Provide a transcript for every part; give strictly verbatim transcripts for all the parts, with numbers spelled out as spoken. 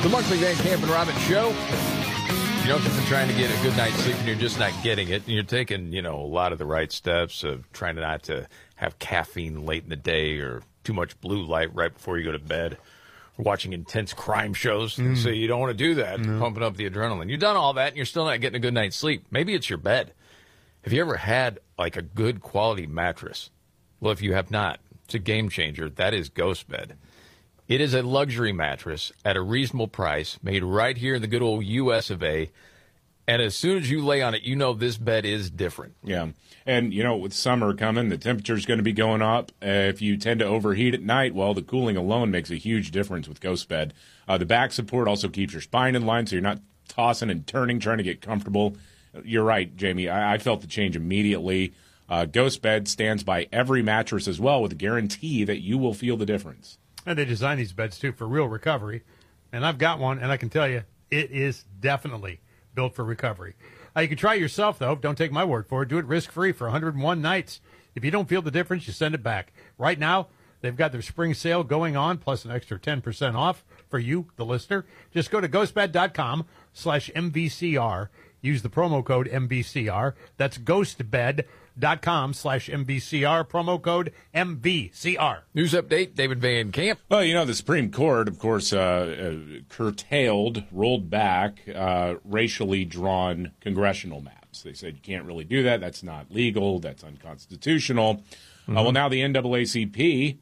The Markley, Van Camp, and Robbins Show. You know, if you've been trying to get a good night's sleep and you're just not getting it, and you're taking, you know, a lot of the right steps of trying not to have caffeine late in the day or too much blue light right before you go to bed, or watching intense crime shows, mm. so you don't want to do that, no. pumping up the adrenaline. You've done all that, and you're still not getting a good night's sleep. Maybe it's your bed. Have you ever had, like, a good quality mattress? Well, if you have not, it's a game changer. That is Ghost Bed. It is a luxury mattress at a reasonable price, made right here in the good old U S of A. And as soon as you lay on it, you know this bed is different. Yeah. And, you know, with summer coming, the temperature's going to be going up. Uh, if you tend to overheat at night, well, the cooling alone makes a huge difference with Ghost Bed. Uh, the back support also keeps your spine in line, so you're not tossing and turning, trying to get comfortable. You're right, Jamie. I, I felt the change immediately. Uh, Ghost Bed stands by every mattress as well with a guarantee that you will feel the difference. And they design these beds, too, for real recovery. And I've got one, and I can tell you, it is definitely built for recovery. Uh, you can try it yourself, though. Don't take my word for it. Do it risk-free for one hundred one nights. If you don't feel the difference, you send it back. Right now, they've got their spring sale going on, plus an extra ten percent off for you, the listener. Just go to ghostbed.com slash MVCR. Use the promo code M V C R. That's ghostbed.com slash MVCR. Promo code M V C R. News update, David Van Camp. Well, you know, the Supreme Court, of course, uh, uh, curtailed, rolled back uh, racially drawn congressional maps. They said you can't really do that. That's not legal. That's unconstitutional. Mm-hmm. Uh, well, now the N double A C P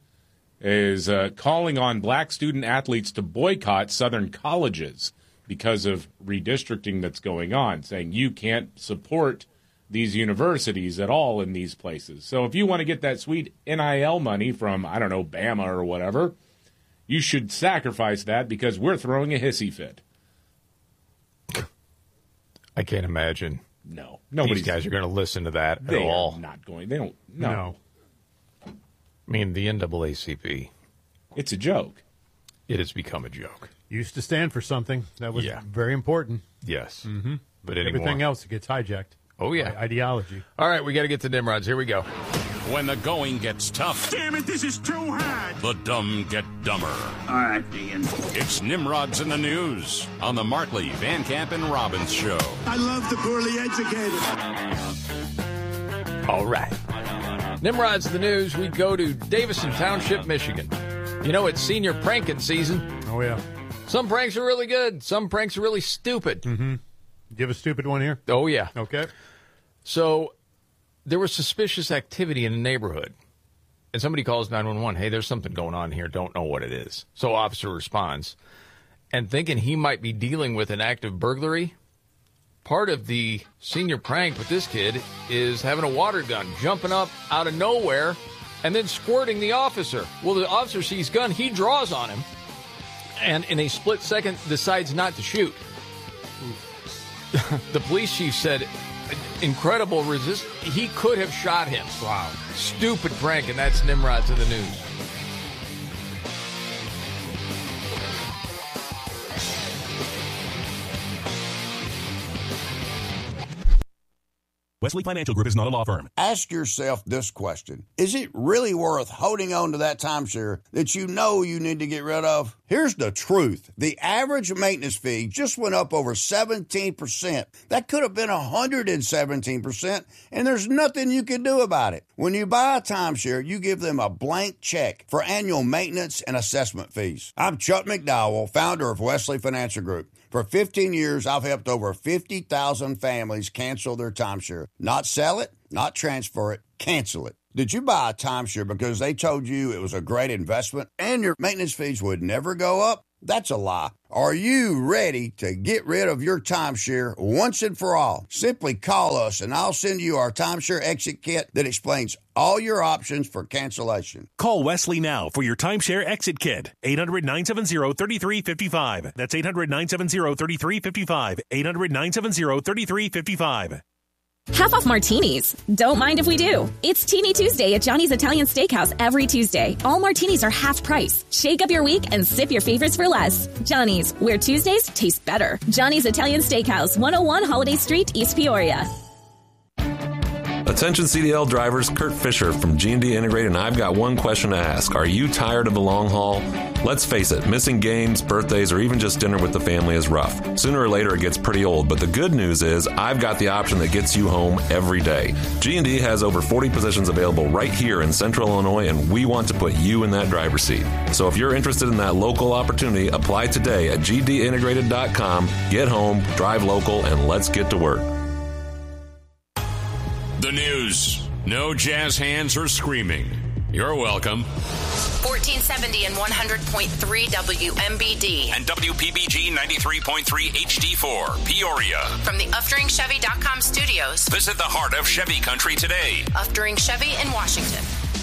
is uh, calling on black student athletes to boycott Southern colleges because of redistricting that's going on, saying you can't support these universities at all in these places. So if you want to get that sweet N I L money from, I don't know, Bama or whatever, you should sacrifice that because we're throwing a hissy fit. I can't imagine. No. Nobody's, These guys are going to listen to that at they all. Are not going. They don't. No. no. I mean, the N double A C P. It's a joke. It has become a joke. Used to stand for something that was yeah. very important. Yes. Mm-hmm. But anymore. Everything else gets hijacked. Oh, yeah. By ideology. All right, we got to get to Nimrods. Here we go. When the going gets tough. Damn it, this is too hard. The dumb get dumber. All right, Ian. It's Nimrods in the News on the Markley, Van Camp, and Robbins Show. I love the poorly educated. All right. Nimrods in the News, we go to Davison Township, Michigan. You know, it's senior pranking season. Oh, yeah. Some pranks are really good. Some pranks are really stupid. Mm-hmm. Do you have a stupid one here? Oh, yeah. Okay. So there was suspicious activity in the neighborhood, and somebody calls nine one one. Hey, there's something going on here. Don't know what it is. So officer responds, and thinking he might be dealing with an active burglary, part of the senior prank with this kid is having a water gun, jumping up out of nowhere, and then squirting the officer. Well, the officer sees gun. He draws on him, and in a split second decides not to shoot. The police chief said, incredible resist. He could have shot him. Wow. Stupid prank, and that's Nimrods in the News. Wesley Financial Group is not a law firm. Ask yourself this question. Is it really worth holding on to that timeshare that you know you need to get rid of? Here's the truth. The average maintenance fee just went up over seventeen percent. That could have been one hundred seventeen percent, and there's nothing you can do about it. When you buy a timeshare, you give them a blank check for annual maintenance and assessment fees. I'm Chuck McDowell, founder of Wesley Financial Group. For fifteen years, I've helped over fifty thousand families cancel their timeshare. Not sell it, not transfer it, cancel it. Did you buy a timeshare because they told you it was a great investment and your maintenance fees would never go up? That's a lie. Are you ready to get rid of your timeshare once and for all? Simply call us and I'll send you our timeshare exit kit that explains all your options for cancellation. Call Wesley now for your timeshare exit kit. eight hundred, nine seven zero, three three five five. That's eight hundred, nine seven zero, three three five five. eight hundred, nine seven zero, three three five five. Half off martinis. Don't mind if we do. It's Teeny Tuesday at Johnny's Italian Steakhouse every Tuesday. All martinis are half price. Shake up your week and sip your favorites for less. Johnny's, where Tuesdays taste better. Johnny's Italian Steakhouse, one oh one Holiday Street, East Peoria. A Attention C D L drivers, Kurt Fisher from G and D Integrated, and I've got one question to ask. Are you tired of the long haul? Let's face it, missing games, birthdays, or even just dinner with the family is rough. Sooner or later, it gets pretty old, but the good news is I've got the option that gets you home every day. G and D has over forty positions available right here in Central Illinois, and we want to put you in that driver's seat. So if you're interested in that local opportunity, apply today at G D integrated dot com. Get home, drive local, and let's get to work. The news. No jazz hands or screaming. You're welcome. fourteen seventy and one hundred point three W M B D. And W P B G ninety-three point three H D four, Peoria. From the Uftring Chevy dot com studios. Visit the heart of Chevy country today. Uftring Chevy in Washington.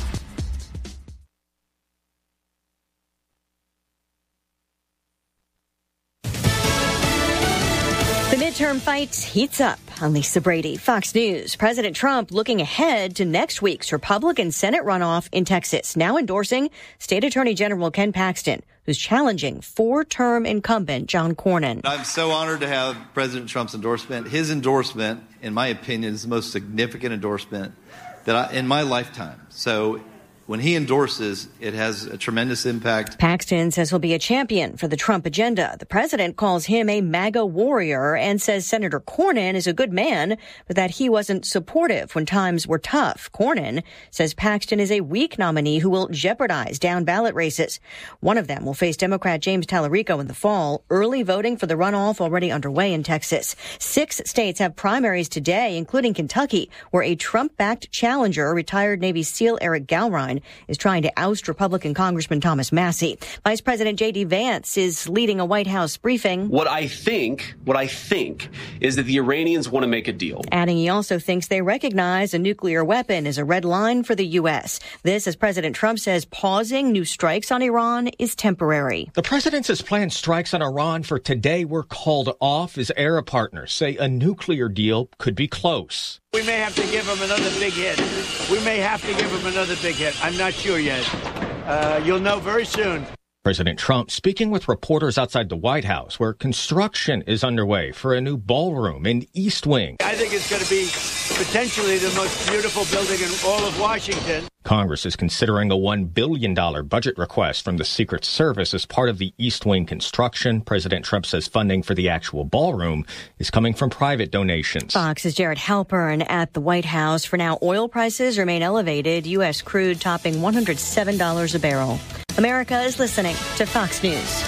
The midterm fight heats up. I'm Lisa Brady, Fox News. President Trump looking ahead to next week's Republican Senate runoff in Texas, now endorsing State Attorney General Ken Paxton, who's challenging four-term incumbent John Cornyn. I'm so honored to have President Trump's endorsement. His endorsement, in my opinion, is the most significant endorsement that I, in my lifetime. So when he endorses, it has a tremendous impact. Paxton says he'll be a champion for the Trump agenda. The president calls him a MAGA warrior and says Senator Cornyn is a good man, but that he wasn't supportive when times were tough. Cornyn says Paxton is a weak nominee who will jeopardize down ballot races. One of them will face Democrat James Tallarico in the fall. Early voting for the runoff already underway in Texas. Six states have primaries today, including Kentucky, where a Trump-backed challenger, retired Navy SEAL Eric Galrine, is trying to oust Republican Congressman Thomas Massie. Vice President J D Vance is leading a White House briefing. What I think, what I think is that the Iranians want to make a deal. Adding he also thinks they recognize a nuclear weapon is a red line for the U S. This as President Trump says pausing new strikes on Iran is temporary. The president has planned strikes on Iran for today were called off as Arab partners say a nuclear deal could be close. We may have to give him another big hit. We may have to give him another big hit. I'm not sure yet. Uh, you'll know very soon. President Trump speaking with reporters outside the White House, where construction is underway for a new ballroom in East Wing. I think it's going to be potentially the most beautiful building in all of Washington. Congress is considering a one billion dollars budget request from the Secret Service as part of the East Wing construction. President Trump says funding for the actual ballroom is coming from private donations. Fox's Jared Halpern at the White House. For now, oil prices remain elevated. U S crude topping one hundred seven dollars a barrel. America is listening to Fox News.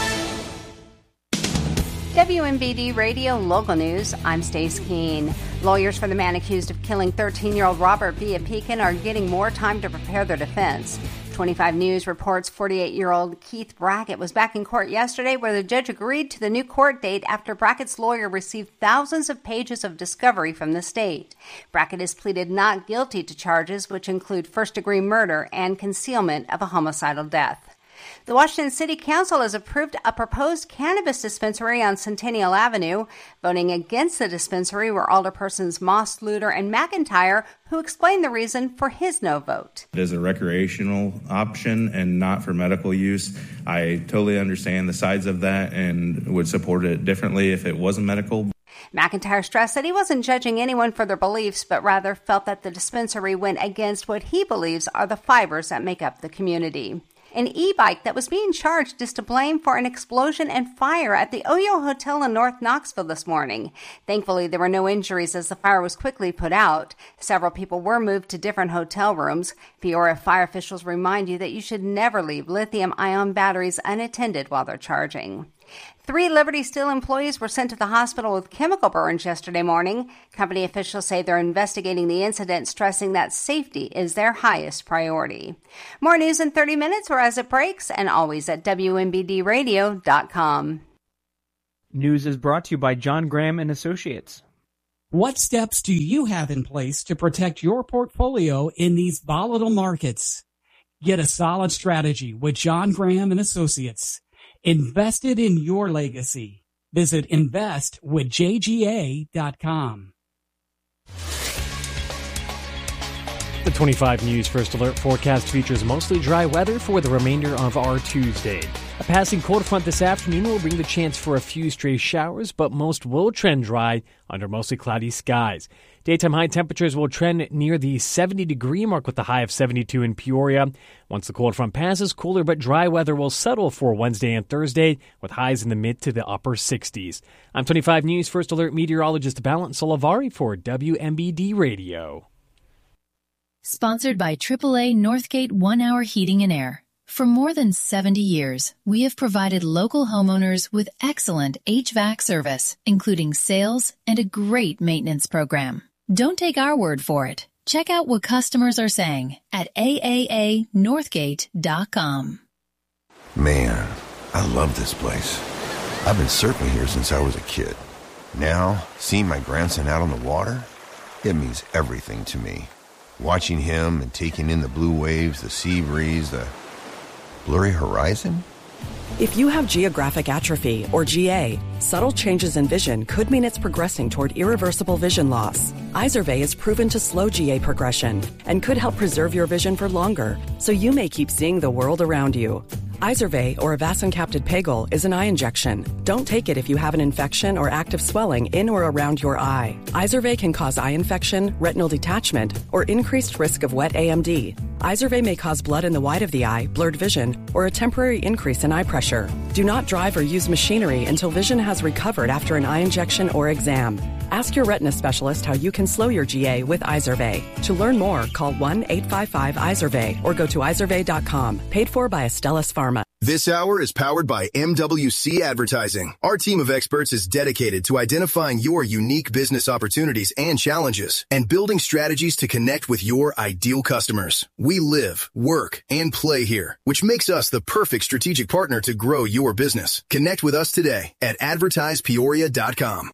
W M B D Radio Local News, I'm Stace Keene. Lawyers for the man accused of killing thirteen-year-old Robert Villa Pekin are getting more time to prepare their defense. twenty-five News reports forty-eight-year-old Keith Brackett was back in court yesterday where the judge agreed to the new court date after Brackett's lawyer received thousands of pages of discovery from the state. Brackett has pleaded not guilty to charges which include first-degree murder and concealment of a homicidal death. The Washington City Council has approved a proposed cannabis dispensary on Centennial Avenue. Voting against the dispensary were alderpersons Moss, Luter, and McIntyre, who explained the reason for his no vote. It is a recreational option and not for medical use. I totally understand the sides of that and would support it differently if it wasn't medical. McIntyre stressed that he wasn't judging anyone for their beliefs, but rather felt that the dispensary went against what he believes are the fibers that make up the community. An e-bike that was being charged is to blame for an explosion and fire at the Oyo Hotel in North Knoxville this morning. Thankfully, there were no injuries as the fire was quickly put out. Several people were moved to different hotel rooms. Peoria fire officials remind you that you should never leave lithium-ion batteries unattended while they're charging. Three Liberty Steel employees were sent to the hospital with chemical burns yesterday morning. Company officials say they're investigating the incident, stressing that safety is their highest priority. More news in thirty minutes or as it breaks, and always at W M B D radio dot com. News is brought to you by John Graham and Associates. What steps do you have in place to protect your portfolio in these volatile markets? Get a solid strategy with John Graham and Associates. Invested in your legacy. Visit invest with J G A dot com. The twenty-five News First Alert forecast features mostly dry weather for the remainder of our Tuesday. A passing cold front this afternoon will bring the chance for a few stray showers, but most will trend dry under mostly cloudy skies. Daytime high temperatures will trend near the seventy degree mark with a high of seventy-two in Peoria. Once the cold front passes, cooler but dry weather will settle for Wednesday and Thursday with highs in the mid to the upper sixties. I'm twenty-five News First Alert meteorologist Balint Solivari for W M B D Radio. Sponsored by triple A Northgate One Hour Heating and Air. For more than seventy years, we have provided local homeowners with excellent H V A C service, including sales and a great maintenance program. Don't take our word for it. Check out what customers are saying at A A A Northgate dot com. Man, I love this place. I've been surfing here since I was a kid. Now, seeing my grandson out on the water, it means everything to me. Watching him and taking in the blue waves, the sea breeze, the blurry horizon? If you have geographic atrophy, or G A, subtle changes in vision could mean it's progressing toward irreversible vision loss. Izervay is proven to slow G A progression and could help preserve your vision for longer, so you may keep seeing the world around you. Izervay, or avacincaptad pegol, is an eye injection. Don't take it if you have an infection or active swelling in or around your eye. Izervay can cause eye infection, retinal detachment, or increased risk of wet A M D. Izervay may cause blood in the white of the eye, blurred vision, or a temporary increase in eye pressure. Do not drive or use machinery until vision has recovered after an eye injection or exam. Ask your retina specialist how you can slow your G A with Izervay. To learn more, call one eight five five Izervay or go to izervay dot com. Paid for by Astellas Pharma. This hour is powered by M W C Advertising. Our team of experts is dedicated to identifying your unique business opportunities and challenges and building strategies to connect with your ideal customers. We live, work, and play here, which makes us the perfect strategic partner to grow your business. Connect with us today at advertise peoria dot com.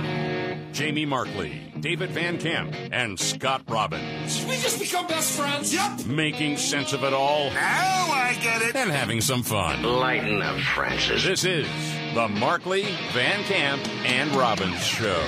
Jamie Markley, David Van Camp, and Scott Robbins. Did we just become best friends? Yep. Making sense of it all. Now I get it. And having some fun. Lighten up, Francis. This is the Markley, Van Camp, and Robbins Show.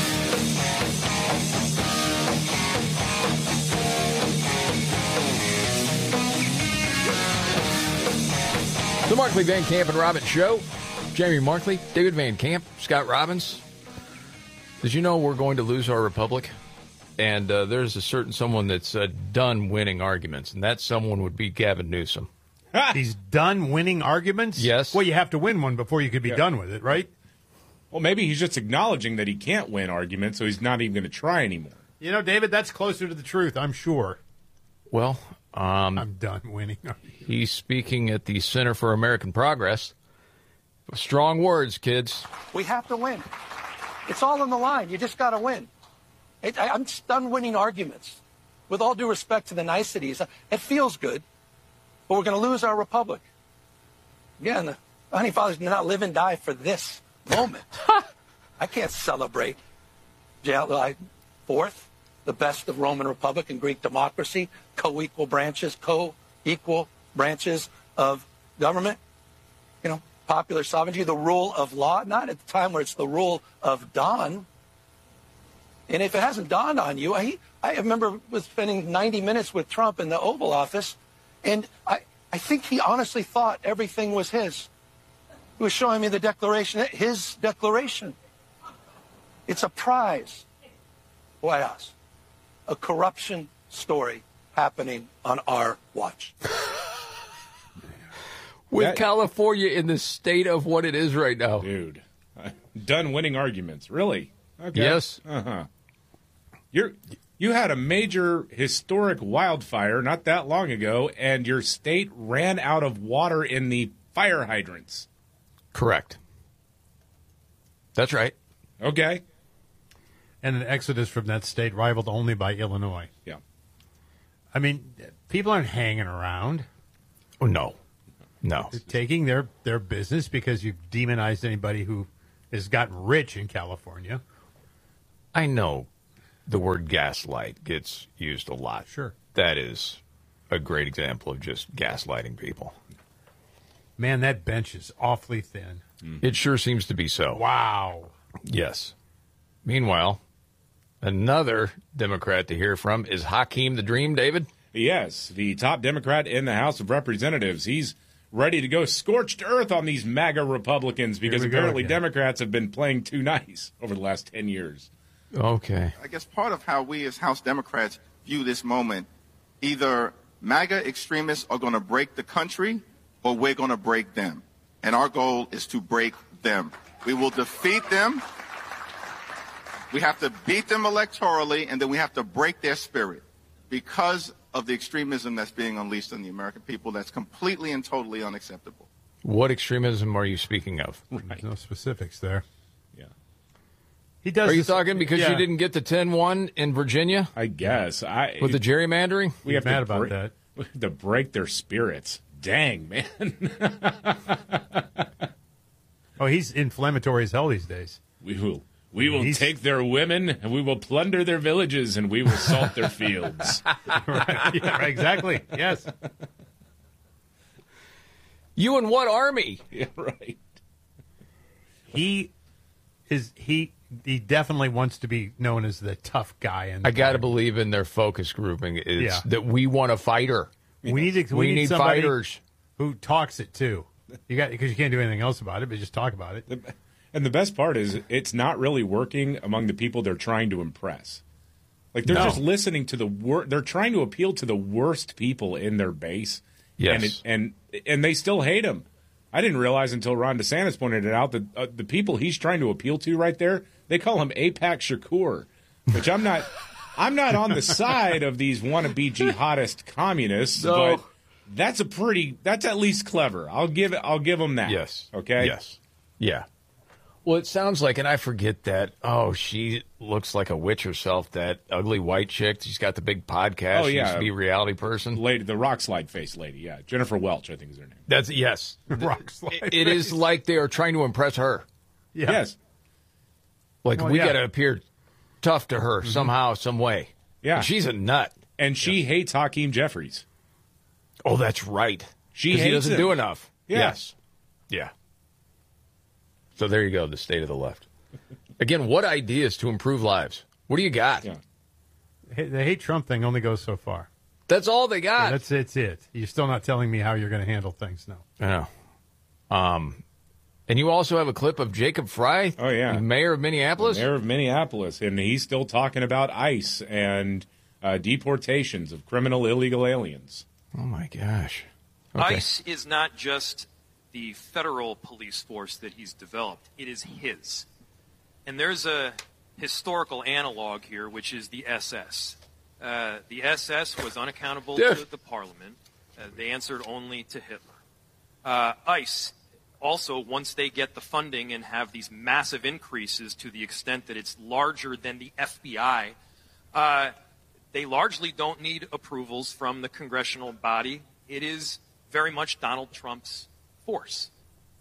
The Markley, Van Camp, and Robbins Show. Jamie Markley, David Van Camp, Scott Robbins. Did you know we're going to lose our republic? And uh, there's a certain someone that's uh, done winning arguments, and that someone would be Gavin Newsom. He's done winning arguments? Yes. Well, you have to win one before you could be Yeah. done with it, right? Well, maybe he's just acknowledging that he can't win arguments, so he's not even going to try anymore. You know, David, that's closer to the truth, I'm sure. Well, um, I'm done winning. He's speaking at the Center for American Progress. Strong words, kids. We have to win. It's all on the line. You just got to win. It, I, I'm just done winning arguments. With all due respect to the niceties, it feels good, but we're going to lose our republic. Again, the founding fathers did not live and die for this moment. I can't celebrate July fourth, the best of Roman Republic and Greek democracy, co-equal branches, co-equal branches of government. You know, popular sovereignty, the rule of law, not at the time where it's the rule of dawn. And if it hasn't dawned on you, I, I remember was spending ninety minutes with Trump in the Oval Office, and I, I think he honestly thought everything was his. He was showing me the declaration, his declaration. It's a prize. White House. A corruption story happening on our watch. With That- California in the state of what it is right now. Dude, done winning arguments. Really? Okay. Yes. Uh-huh. You're, you had a major historic wildfire not that long ago, and your state ran out of water in the fire hydrants. Correct. That's right. Okay. And an exodus from that state rivaled only by Illinois. Yeah. I mean, people aren't hanging around. Oh, no. No. They're taking their, their business because you've demonized anybody who has gotten rich in California. I know the word gaslight gets used a lot. Sure. That is a great example of just gaslighting people. Man, that bench is awfully thin. It sure seems to be so. Wow. Yes. Meanwhile, another Democrat to hear from is Hakeem the Dream, David. Yes, the top Democrat in the House of Representatives. He's ready to go scorched earth on these MAGA Republicans because apparently Democrats have been playing too nice over the last ten years. Okay. I guess part of how we as House Democrats view this moment, either MAGA extremists are going to break the country or we're going to break them. And our goal is to break them. We will defeat them. We have to beat them electorally, and then we have to break their spirit because of the extremism that's being unleashed on the American people. That's completely and totally unacceptable. What extremism are you speaking of? There's no specifics there. Yeah. He does. Are you this- talking because yeah. you didn't get the ten one in Virginia? I guess. I With the gerrymandering? We have mad to about break, that. We have to break their spirits. Dang, man. Oh, he's inflammatory as hell these days. We will we will He's- take their women, and we will plunder their villages, and we will salt their fields. Right, yeah, right, exactly. Yes. You and what army? Yeah, right. He is he he definitely wants to be known as the tough guy. And I got to believe in their focus grouping is Yeah. that we want a fighter. we need to, We we, need somebody fighters. who talks it too. You got because you can't do anything else about it, but just talk about it. And the best part is it's not really working among the people they're trying to impress. Like they're No. just listening to the wor- they're trying to appeal to the worst people in their base. Yes. And it, and and they still hate him. I didn't realize until Ron DeSantis pointed it out that uh, the people he's trying to appeal to right there, they call him AIPAC Shakur, which I'm not I'm not on the side of these wannabe jihadist communists, No. but that's a pretty that's at least clever. I'll give it I'll give them that. Yes. Okay? Yes. Yeah. Well, it sounds like, and I forget that, oh, she looks like a witch herself, that ugly white chick. She's got the big podcast. Oh, She yeah. used to be a reality person. Lady, the rock slide face lady, yeah. Jennifer Welch, I think is her name. That's, yes. Rock slide It- it is like they are trying to impress her. Yeah. Yes. Like, Well, we yeah. got to appear tough to her somehow, some way. Yeah. And she's a nut. And she hates Hakeem Jeffries. Oh, that's right. She 'Cause he hates doesn't him. do enough. Yeah. Yes. Yeah. So there you go, the state of the left. Again, what ideas to improve lives? What do you got? Yeah. Hey, the hate Trump thing only goes so far. That's all they got. Yeah, that's that's it. You're still not telling me how you're going to handle things. No. I know. Um, and you also have a clip of Jacob Fry, Oh, yeah. the mayor of Minneapolis. Mayor of Minneapolis. And he's still talking about ICE and uh, deportations of criminal illegal aliens. Oh, my gosh. Okay. ICE is not just the federal police force that he's developed. It is his. And there's a historical analog here, which is the S S. Uh, the S S was unaccountable Dude. to the parliament. Uh, they answered only to Hitler. Uh, ICE, also, once they get the funding and have these massive increases to the extent that it's larger than the F B I, uh, they largely don't need approvals from the congressional body. It is very much Donald Trump's force.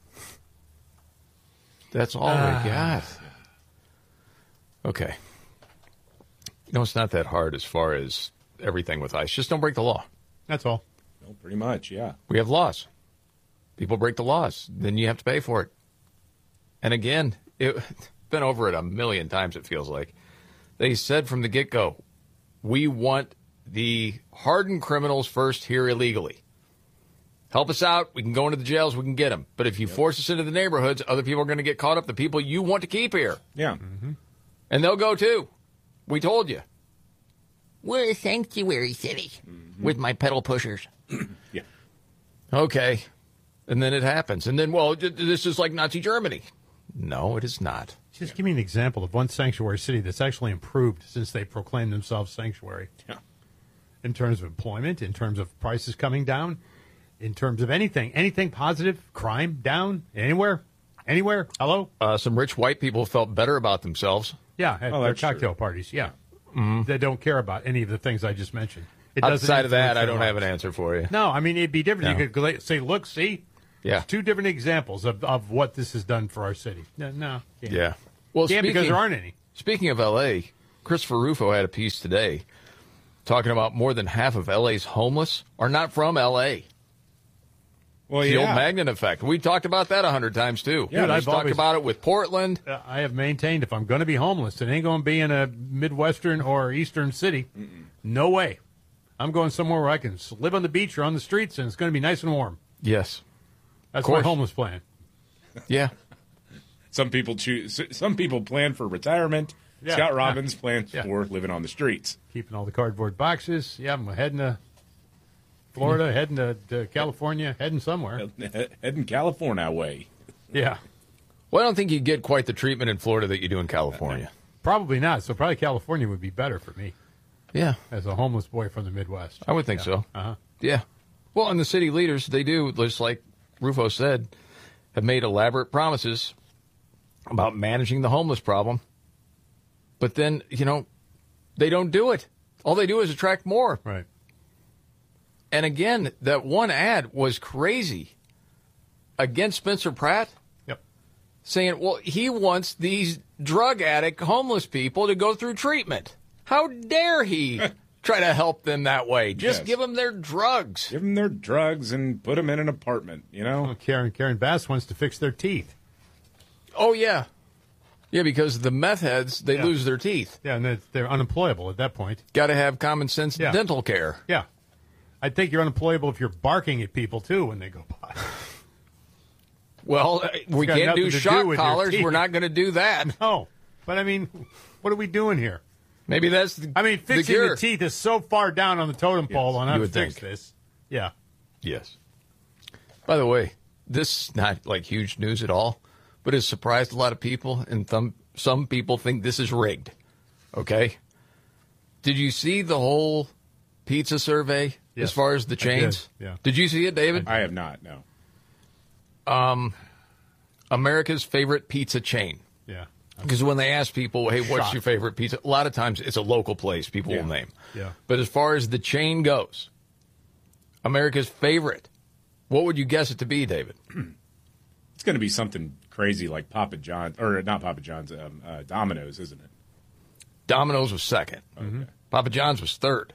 That's all Ah. we got. Okay. You know, it's not that hard as far as everything with ICE. Just don't break the law. That's all. No, pretty much, yeah. We have laws. People break the laws. Then you have to pay for it. And again, it's been over it a million times, it feels like. They said from the get-go, we want the hardened criminals first here illegally. Help us out. We can go into the jails. We can get them. But if you force us into the neighborhoods, other people are going to get caught up. The people you want to keep here. Yeah. And they'll go too. We told you. We're a sanctuary city with my pedal pushers. Yeah. Okay. And then it happens. And then, well, th- this is like Nazi Germany. No, it is not. Just give me an example of one sanctuary city that's actually improved since they proclaimed themselves sanctuary. Yeah. In terms of employment, in terms of prices coming down, in terms of anything, anything positive, crime down, anywhere, anywhere. Hello? Uh, some rich white people felt better about themselves. Yeah, at Oh, their that's cocktail true. parties, yeah. Mm-hmm. They don't care about any of the things I just mentioned. It doesn't Outside of that, influence I their don't have an lives. answer for you. No, I mean, it'd be different. No. You could gla- say, look, see, Yeah. two different examples of, of what this has done for our city. No, no. can't. Yeah. Well, Can't because there aren't any. Speaking of L A, Christopher Rufo had a piece today talking about more than half of L A's homeless are not from L A. Well, the yeah. old magnet effect. We talked about that a hundred times too. Yeah, We've I've talked always- about it with Portland. Uh, I have maintained if I'm going to be homeless, it ain't going to be in a Midwestern or Eastern city. Mm-mm. No way. I'm going somewhere where I can s- live on the beach or on the streets, and it's going to be nice and warm. Yes. That's my homeless plan. Yeah. Some people choose. Some people plan for retirement. Yeah. Scott Robbins Yeah. plans Yeah. for living on the streets. Keeping all the cardboard boxes. Yeah, I'm heading to Florida, heading to, to California, heading somewhere. Heading California way. Yeah. Well, I don't think you get quite the treatment in Florida that you do in California. Probably not. So probably California would be better for me. Yeah. As a homeless boy from the Midwest. I would think Yeah. so. Uh-huh. Yeah. Well, and the city leaders, they do, just like Rufo said, have made elaborate promises about managing the homeless problem. But then, you know, they don't do it. All they do is attract more. Right. And again, that one ad was crazy against Spencer Pratt. Yep. Saying, well, he wants these drug addict homeless people to go through treatment. How dare he try to help them that way? Just Yes. give them their drugs. Give them their drugs and put them in an apartment, you know? Well, Karen, Karen Bass wants to fix their teeth. Oh, yeah. Yeah, because the meth heads, they Yeah. lose their teeth. Yeah, and they're, they're unemployable at that point. Got to have common sense Yeah. dental care. Yeah. I think you're unemployable if you're barking at people, too, when they go by. Well, we got can't nothing do to do shock with your collars. teeth. We're not going to do that. No. But, I mean, what are we doing here? Maybe that's the, I mean, the fixing cure. the teeth is so far down on the totem pole on how you to would fix think. this. Yeah. Yes. By the way, this is not like huge news at all, but it's surprised a lot of people, and some some people think this is rigged. Okay? Did you see the whole pizza survey Yes, as far as the I chains? did, yeah. Did you see it, David? I have not, no. Um, America's favorite pizza chain. Yeah. Because when they ask people, hey, what's Shocked. your favorite pizza? A lot of times it's a local place people Yeah. will name. Yeah. But as far as the chain goes, America's favorite, what would you guess it to be, David? It's going to be something crazy like Papa John's, or not Papa John's, um, uh, Domino's, isn't it? Domino's was second. Okay. Papa John's was third.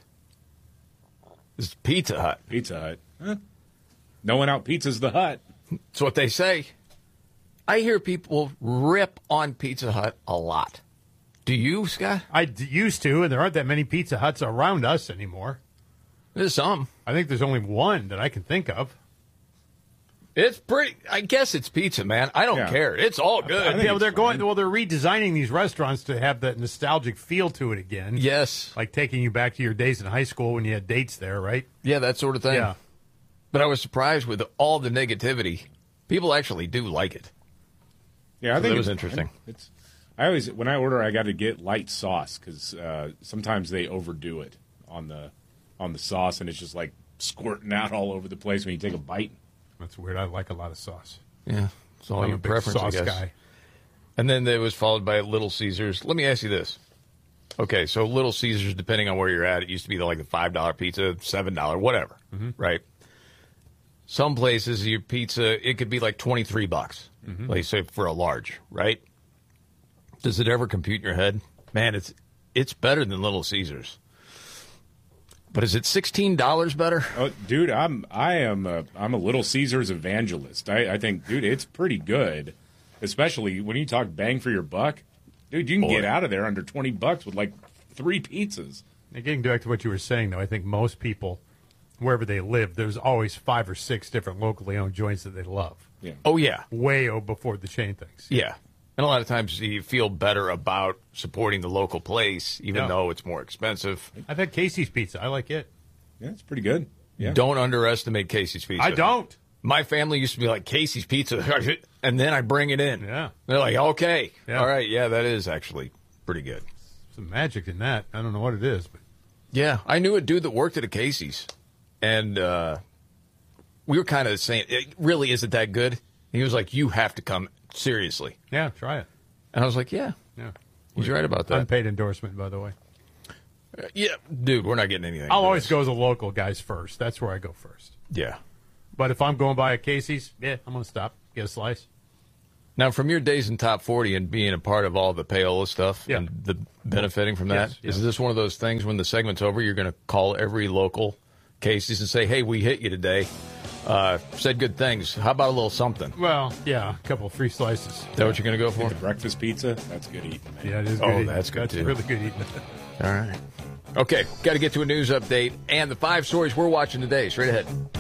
This is Pizza Hut. Pizza Hut. Huh? No one out pizzas the Hut. That's what they say. I hear people rip on Pizza Hut a lot. Do you, Scott? I d- used to, and there aren't that many Pizza Huts around us anymore. There's some. I think there's only one that I can think of. It's pretty. I guess it's pizza, man. I don't Yeah. care. It's all good. Yeah, well, they're going. Well, they're redesigning these restaurants to have that nostalgic feel to it again. Yes. Like taking you back to your days in high school when you had dates there, right? Yeah, that sort of thing. Yeah. But I was surprised with all the negativity. People actually do like it. Yeah, I So think that was it's- interesting. It's. I always when I order, I got to get light sauce because uh, sometimes they overdo it on the on the sauce, and it's just like squirting out all over the place when you take a bite. That's weird. I like a lot of sauce. Yeah, it's all I'm your a big preference, sauce I guess. guy. And then it was followed by Little Caesars. Let me ask you this. Okay, so Little Caesars, depending on where you're at, it used to be like the five dollar pizza, seven dollars, whatever, right? Some places, your pizza, it could be like twenty-three bucks, like say for a large, right? Does it ever compute in your head? Man, it's it's better than Little Caesars. But is it sixteen dollars better? Oh, dude, I'm I am a, I'm a Little Caesars evangelist. I, I think, dude, it's pretty good, especially when you talk bang for your buck. Dude, you can Boy. get out of there under twenty bucks with like three pizzas. Now, getting back to what you were saying, though, I think most people, wherever they live, there's always five or six different locally owned joints that they love. Yeah. Oh, yeah. Way o- before the chain things. Yeah. And a lot of times you feel better about supporting the local place, even Yeah. though it's more expensive. I've had Casey's Pizza. I like it. Yeah, it's pretty good. Yeah. Don't underestimate Casey's Pizza. I don't. My family used to be like, Casey's Pizza, and then I bring it in. Yeah. They're like, okay. Yeah. All right. Yeah, that is actually pretty good. Some magic in that. I don't know what it is, but Yeah. I knew a dude that worked at a Casey's, and uh, we were kind of saying, it really isn't that good. He was like, you have to come seriously. yeah, try it. And I was like, yeah. Yeah. He's right about that. Unpaid endorsement, by the way. Uh, yeah, dude, we're not getting anything. I'll for always this. go to the local guys first. That's where I go first. Yeah. But if I'm going by a Casey's, yeah, I'm going to stop, get a slice. Now, from your days in Top forty and being a part of all the payola stuff Yeah. and the benefiting from that, Yes, is yeah. this one of those things when the segment's over, you're going to call every local Casey's and say, hey, we hit you today, uh, said good things. How about a little something? Well, yeah, a couple of free slices. Is that what you're going to go Get for? the breakfast pizza. That's good eating, man. Yeah, it is Oh, good eating. that's good, That's too. really good eating. All right. Okay, got to get to a news update and the five stories we're watching today. Straight ahead.